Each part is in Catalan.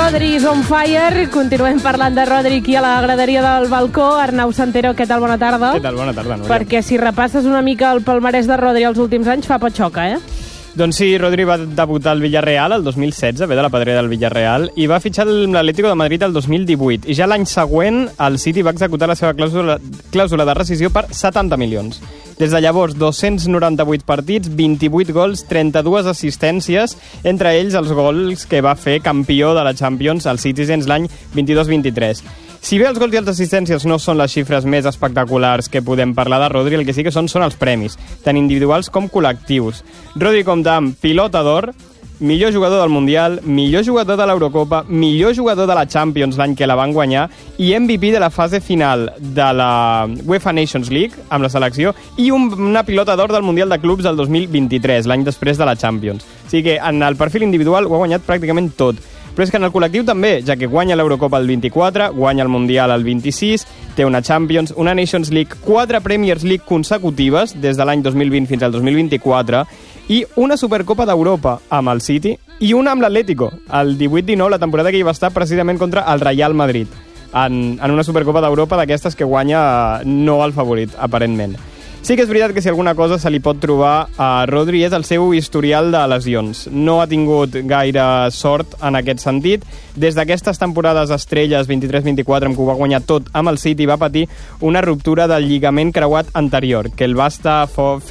Rodri is on fire. Continuem parlant de Rodri aquí a la graderia del balcó. Arnau Santero, què tal? Bona tarda. Què tal? Bona tarda, Núria. Perquè si repasses una mica el palmarès de Rodri els últims anys fa patxoca, Doncs sí, Rodri va debutar al Villarreal el 2016, ve de la pedrera del Villarreal, i va fitxar l'Atlético de Madrid el 2018. I ja l'any següent el City va executar la seva clàusula de rescisió per 70 milions. Des de llavors, 298 partits, 28 gols, 32 assistències, entre ells els gols que va fer campió de la Champions al Citizens l'any 22-23. Si bé els gols i les assistències no són les xifres més espectaculars que podem parlar de Rodri, el que sí que són els premis, tant individuals com col·lectius. Rodri compta amb Pilota d'Or, millor jugador del Mundial, millor jugador de l'Eurocopa, millor jugador de la Champions l'any que la van guanyar i MVP de la fase final de la UEFA Nations League amb la selecció i una Pilota d'Or del Mundial de Clubs del 2023, l'any després de la Champions. O sigui que en el perfil individual ho ha guanyat pràcticament tot. Però és que en el col·lectiu també, ja que guanya l'Eurocopa el 24, guanya el Mundial el 26, té una Champions, una Nations League, 4 Premier League consecutives des de l'any 2020 fins al 2024 i una Supercopa d'Europa amb el City i una amb l'Atlético, el 18-19, la temporada que hi va estar precisament contra el Real Madrid, en una Supercopa d'Europa d'aquestes que guanya no el favorit, aparentment. Sí que és veritat que si alguna cosa se li pot trobar a Rodri és el seu historial de lesions. No ha tingut gaire sort en aquest sentit. Des d'aquestes temporades estrelles 23-24 en què ho va guanyar tot amb el City va patir una ruptura del lligament creuat anterior, que el va estar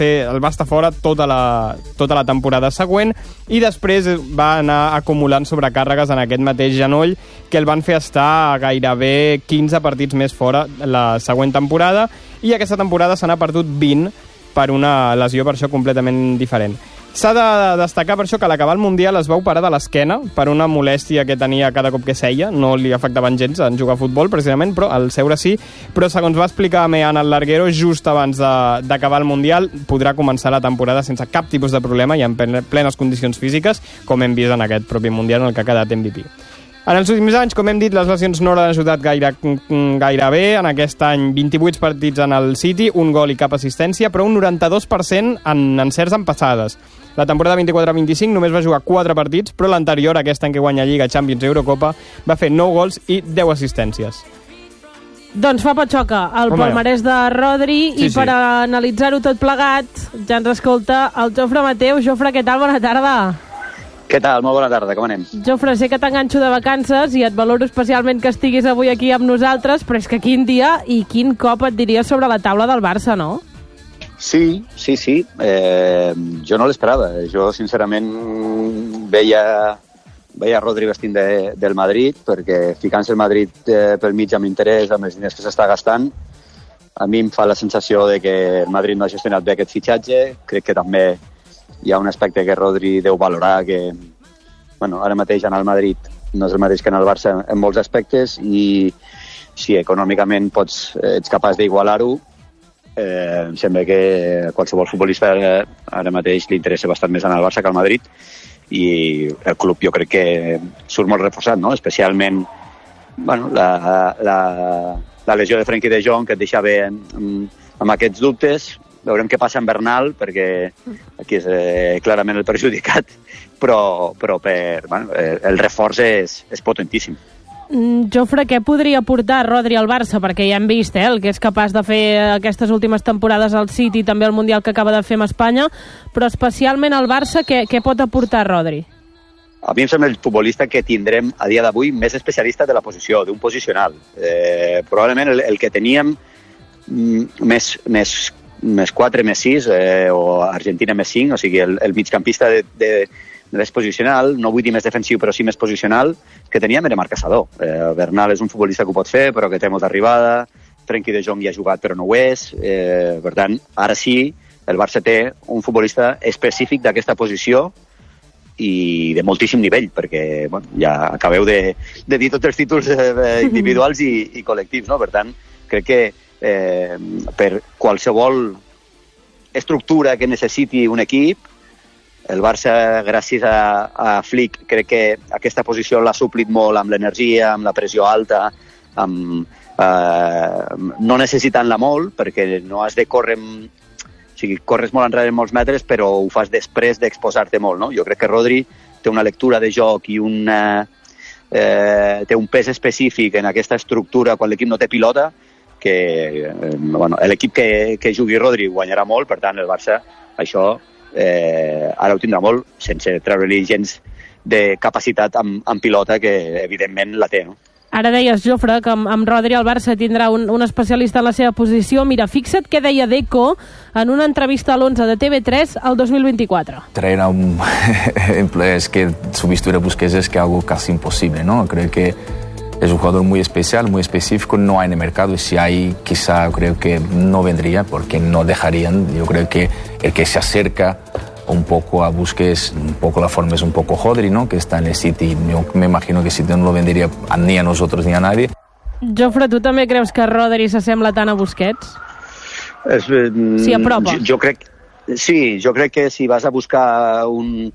fora tota la temporada següent i després va anar acumulant sobrecàrregues en aquest mateix genoll que el van fer estar gairebé 15 partits més fora la següent temporada i aquesta temporada se n'ha perdut 20 per una lesió, per això completament diferent. S'ha de destacar per això que a l'acabar el Mundial es va operar de l'esquena per una molèstia que tenia cada cop que seia, no li afectaven gens en jugar a futbol precisament, però al seure sí, però segons va explicar Mean al Larguero, just abans d'acabar el Mundial podrà començar la temporada sense cap tipus de problema i en plenes condicions físiques, com hem vist en aquest propi Mundial en el que ha quedat MVP. En els últims anys, com hem dit, les lesions no l'han ajudat gaire bé. En aquest any, 28 partits en el City, un gol i cap assistència, però un 92% en encerts en passades. La temporada 24-25 només va jugar 4 partits, però l'anterior, aquest any que guanya Lliga, Champions i Eurocopa, va fer 9 gols i 10 assistències. Doncs fa patxoca el palmarès de Rodri i per analitzar-ho tot plegat ja ens escolta el Jofre Mateu. Jofre, què tal? Bona tarda. Què tal? Molt bona tarda, com anem? Jofre, sé que t'enganxo de vacances i et valoro especialment que estiguis avui aquí amb nosaltres, però és que quin dia i quin cop et diria sobre la taula del Barça, no? Sí. Jo no l'esperava. Jo, sincerament, veia Rodri vestint del Madrid, perquè ficant-se el Madrid pel mig amb interès, amb els diners que s'està gastant, a mi em fa la sensació de que el Madrid no ha gestionat bé aquest fitxatge. Crec que també hi ha un aspecte que Rodri deu valorar, que ara mateix anar al Madrid no és el mateix que anar al Barça en molts aspectes i si econòmicament ets capaç d'igualar-ho, em sembla que a qualsevol futbolista ara mateix li interessa bastant més anar al Barça que al Madrid i el club jo crec que surt molt reforçat, no? Especialment la lesió de Frenkie de Jong, que et deixa bé amb aquests dubtes. Veurem què passa amb Bernal, perquè aquí és clarament el perjudicat, però el reforç és potentíssim. Jofre, què podria portar Rodri al Barça? Perquè ja hem vist el que és capaç de fer aquestes últimes temporades al City, també el Mundial que acaba de fer amb Espanya, però especialment al Barça, què pot aportar Rodri? A mi em sembla el futbolista que tindrem a dia d'avui més especialista de la posició, d'un posicional. Probablement el que teníem més 4, més 6, o Argentina més 5, o sigui, el migcampista de més posicional, no vull dir més defensiu, però sí més posicional, que teníem era Marc Casador. Bernal és un futbolista que ho pot fer, però que té molta arribada, Frenkie de Jong hi ha jugat, però no ho és. Per tant, ara sí, el Barça té un futbolista específic d'aquesta posició i de moltíssim nivell, perquè ja acabeu de dir tots els títols individuals i col·lectius, no? Per tant, crec que per qualsevol estructura que necessiti un equip, el Barça, gràcies a Flick, crec que aquesta posició l'ha suplit molt amb l'energia, amb la pressió alta, no necessitant-la molt, perquè no has de córrer, o sigui, corres molt enrere molts metres, però ho fas després d'exposar-te molt, no? Jo crec que Rodri té una lectura de joc i una té un pes específic en aquesta estructura quan l'equip no té pilota, que l'equip que jugui Rodri guanyarà molt, per tant el Barça això ara ho tindrà molt, sense treure-li gens de capacitat amb pilota, que evidentment la té, no? Ara deies, Jofre, que amb Rodri el Barça tindrà un especialista en la seva posició. Mira, fixa't què deia Deco en una entrevista a l'11 de TV3 el 2024. Traer a un... es que sustituir a Busquets es que algo casi imposible, ¿no? Creo que es un jugador muy especial, muy específico, no hay en el mercado, y si hay, quizá creo que no vendría, porque no dejarían. Yo creo que el que se acerca un poco a Busquets, un poco la forma es un poco Rodri, ¿no? Que está en el City. Yo me imagino que City no lo vendería ni a nosotros ni a nadie. Jofre, tu també creus que Rodri s'assembla tant a Busquets? S'hi apropa. Jo crec que si vas a buscar un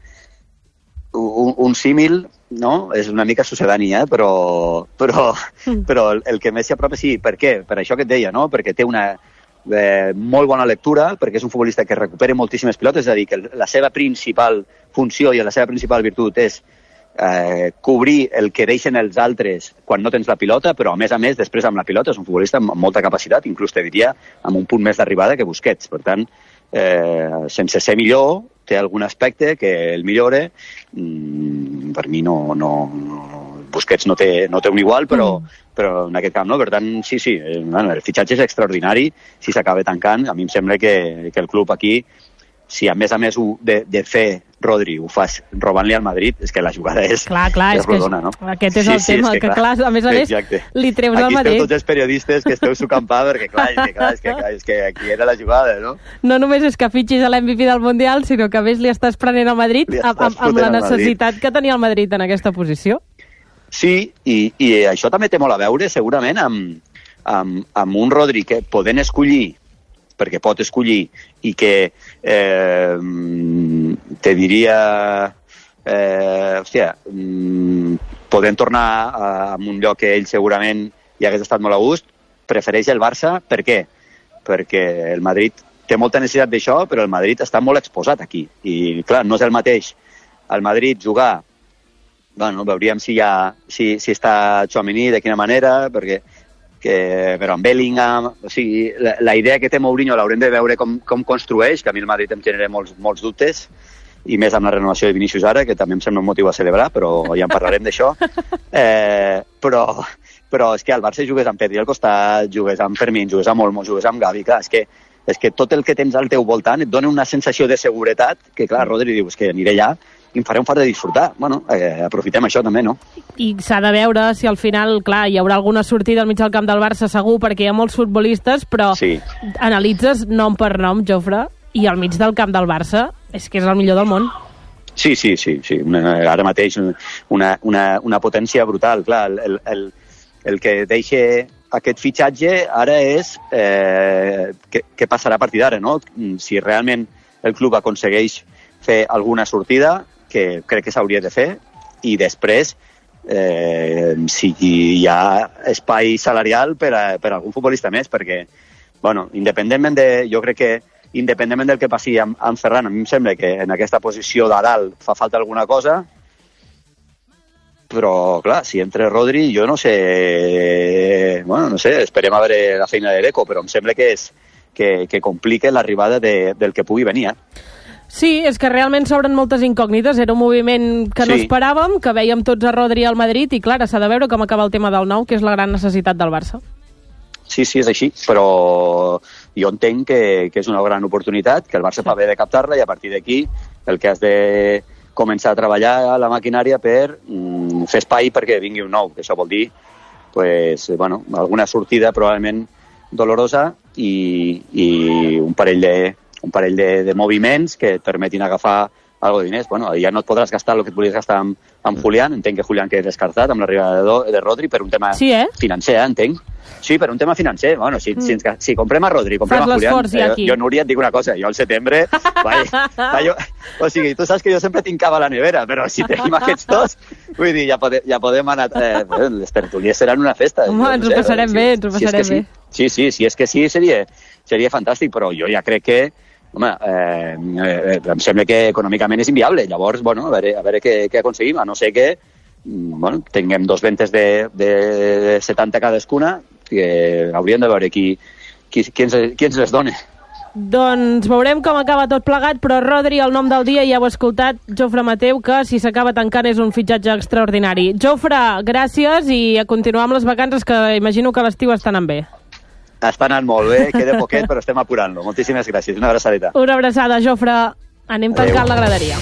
símil, no? És una mica sucedani, però el que més s'hi apropa, sí. Per què? Per això que et deia, no? Perquè té una molt bona lectura, perquè és un futbolista que recupera moltíssimes pilotes, és a dir, que la seva principal funció i la seva principal virtut és cobrir el que deixen els altres quan no tens la pilota, però a més, després amb la pilota és un futbolista amb molta capacitat, inclús te diria amb un punt més d'arribada que Busquets. Per tant, sense ser millor, té algun aspecte que el millore. Per mi Busquets no té un igual, però en aquest camp no. Per tant, sí, el fitxatge és extraordinari. Si s'acaba tancant, a mi em sembla que el club aquí, si a més de fer Rodri ho fas robant-li al Madrid, és que la jugada és rodona, no? Aquest és el tema, que clar, a més li treus al Madrid. Aquí esteu tots els periodistes que esteu sucampar, perquè és que aquí era la jugada, no? No només és que fitxis a l'MVP del Mundial, sinó que a més li estás prenent al Madrid amb la necessitat que tenia el Madrid en aquesta posició. Sí, i això també té molt a veure, segurament, amb un Rodri que podent escollir, perquè pot escollir, i que te diria podent tornar a un lloc que ell segurament hi hagués estat molt a gust, prefereix el Barça. Per què? Perquè el Madrid té molta necessitat d'això, però el Madrid està molt exposat aquí, i clar, no és el mateix al Madrid jugar. Bueno, veuríem si està Tchouaméni, de quina manera, però amb Bellingham, o sigui, la idea que té Mourinho l'haurem de veure com construeix, que a mi el Madrid em genera molts dubtes, i més amb la renovació de Vinícius ara, que també em sembla un motiu a celebrar, però ja en parlarem d'això. Però és que al Barça jugues amb Pedri al costat, jugues amb Fermín, jugues amb Olmo, jugues amb Gavi, clar, és que tot el que tens al teu voltant et dona una sensació de seguretat, que clar, Rodri diu, és que aniré allà i em faré un fart de disfrutar. Bueno, aprofitem això també, no? I s'ha de veure si al final, clar, hi haurà alguna sortida al mig del camp del Barça, segur, perquè hi ha molts futbolistes, però analitzes nom per nom, Jofre, i al mig del camp del Barça és que és el millor del món. Sí. Ara mateix una potència brutal. Clar, el que deixa aquest fitxatge ara és què passarà a partir d'ara, no? Si realment el club aconsegueix fer alguna sortida, que crec que s'hauria de fer, i després si hi ha espai salarial per a algun futbolista més, perquè, bueno, jo crec que independentment del que passi amb Ferran, a mi em sembla que en aquesta posició de dalt fa falta alguna cosa, però, clar, si entra Rodri, jo no sé, esperem a veure la feina de Deco, però em sembla que complica l'arribada del que pugui venir, Sí, és que realment s'obren moltes incògnites. Era un moviment que no esperàvem, que vèiem tots a Rodri al Madrid, i clar, s'ha de veure com acaba el tema del nou, que és la gran necessitat del Barça. Sí, és així, però jo entenc que és una gran oportunitat, que el Barça fa bé de captar-la, i a partir d'aquí el que has de començar a treballar a la maquinària per fer espai perquè vingui un nou, que això vol dir alguna sortida probablement dolorosa i un parell de moviments que et permetin agafar algo de diners. Bueno, ja no et podràs gastar el que et volies gastar amb Julián. Entenc que Julián queda descartat amb l'arribada de Rodri per un tema financer, entenc. Sí, per un tema financer. Bueno, si comprem a Rodri, comprem a Julián, jo, Núria, et dic una cosa, jo al setembre... o sigui, tu saps que jo sempre tinc cava a la nevera, però si tenim aquests dos, vull dir, ja podem anar... les tertúlies seran una festa. Home, ens ho passarem bé, bé. Sí, si és que sí, seria fantàstic, però jo ja crec que em sembla que econòmicament és inviable. Llavors, a veure què aconseguim, a no ser que tinguem 2 ventes de 70 cadascuna, que hauríem de veure qui ens les dona. Doncs veurem com acaba tot plegat, però Rodri, el nom del dia, ja heu escoltat, Jofre Mateu, que si s'acaba tancant és un fitxatge extraordinari. Jofre, gràcies i a continuar amb les vacances, que imagino que l'estiu està anant bé. Està anant molt bé, queda poquet, però estem apurant-lo. Moltíssimes gràcies, una abraçadeta. Una abraçada, Jofre. Anem tancant la graderia.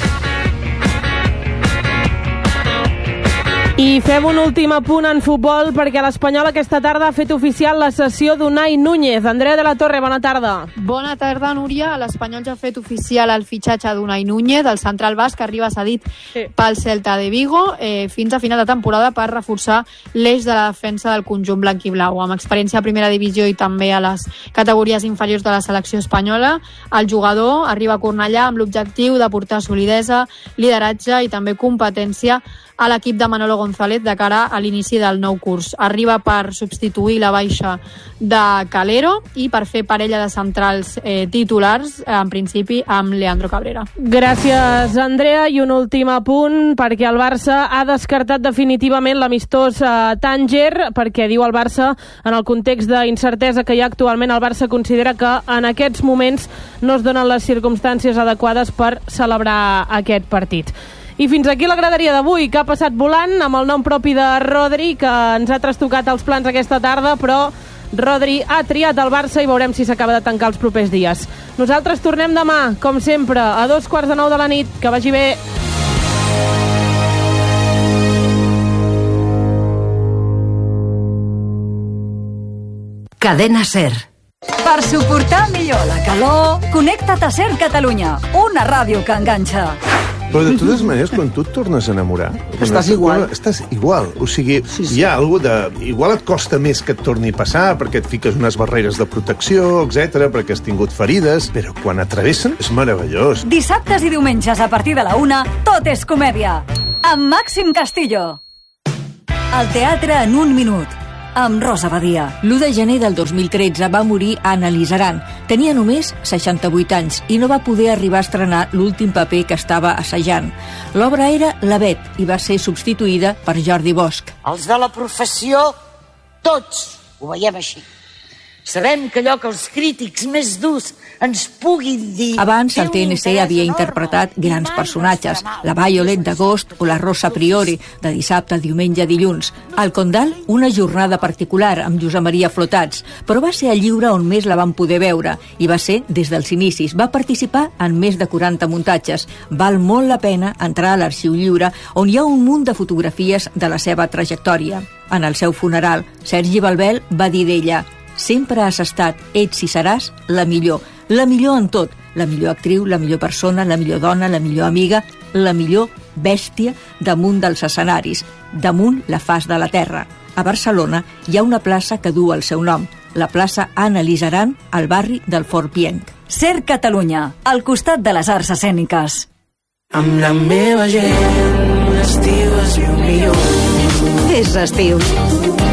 I fem un últim apunt en futbol, perquè l'Espanyol aquesta tarda ha fet oficial la cessió d'Unai Núñez. Andrea de la Torre, bona tarda. Bona tarda, Núria. L'Espanyol ja ha fet oficial el fitxatge d'Unai Núñez, el central basc, que arriba cedit pel Celta de Vigo fins a final de temporada per reforçar l'eix de la defensa del conjunt blanc i blau. Amb experiència a primera divisió i també a les categories inferiors de la selecció espanyola, el jugador arriba a Cornellà amb l'objectiu de portar solidesa, lideratge i també competència a l'equip de Manolo González de cara a l'inici del nou curs. Arriba per substituir la baixa de Calero i per fer parella de centrals titulars, en principi, amb Leandro Cabrera. Gràcies, Andrea. I un últim apunt, perquè el Barça ha descartat definitivament l'amistós Tànger, perquè diu el Barça, en el context d'incertesa que hi ha actualment, el Barça considera que en aquests moments no es donen les circumstàncies adequades per celebrar aquest partit. I fins aquí la graderia d'avui, que ha passat volant amb el nom propi de Rodri, que ens ha trastocat els plans aquesta tarda, però Rodri ha triat el Barça i veurem si s'acaba de tancar els propers dies. Nosaltres tornem demà, com sempre, a 8:45 de la nit. Que vagi bé. Cadena SER. Per suportar millor la calor, connecta't a SER Catalunya, una ràdio que enganxa. Però de totes maneres, quan tu et tornes a enamorar... Estàs igual. Estàs igual. O sigui, hi ha alguna de... Igual et costa més que et torni a passar, perquè et fiques unes barreres de protecció, etc, perquè has tingut ferides, però quan atravessen és meravellós. Dissabtes i diumenges a partir de la 1, tot és comèdia. Amb Màxim Castillo. El teatre en un minut. Amb Rosa Badia. L'1 de gener del 2013 va morir Anna Lizaran. Tenia només 68 anys i no va poder arribar a estrenar l'últim paper que estava assajant. L'obra era La Bet i va ser substituïda per Jordi Bosch. Els de la professió, tots ho veiem així. Sabem que allò que els crítics més durs ens puguin dir... Abans, el TNC havia interpretat grans personatges, la Violet d'Agost o la Rosa Priori, de dissabte, diumenge, dilluns. Al Condal, una jornada particular amb Josep Maria Flotats, però va ser el lliure on més la van poder veure, i va ser des dels inicis. Va participar en més de 40 muntatges. Val molt la pena entrar a l'Arxiu Lliure, on hi ha un munt de fotografies de la seva trajectòria. En el seu funeral, Sergi Balbel va dir d'ella: sempre has estat, ets i seràs la millor en tot, la millor actriu, la millor persona, la millor dona, la millor amiga, la millor bèstia damunt dels escenaris, damunt la faç de la terra. A Barcelona hi ha una plaça que du el seu nom, la plaça Anna Lizaran, al barri del Fort Pienc. SER Catalunya, al costat de les arts escèniques. Amb la meva gent, l'estiu es viu millor. És estiu.